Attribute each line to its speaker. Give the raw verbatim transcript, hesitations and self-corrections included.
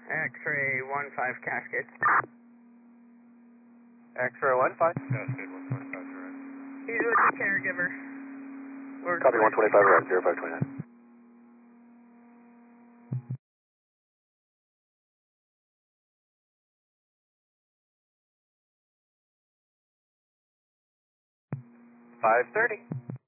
Speaker 1: X-ray one five cascade.
Speaker 2: X-ray one five.
Speaker 3: Cascade one twenty-five direct.
Speaker 1: He's with the caregiver. We're
Speaker 2: Copy one twenty-five direct, zero five twenty-nine. five thirty.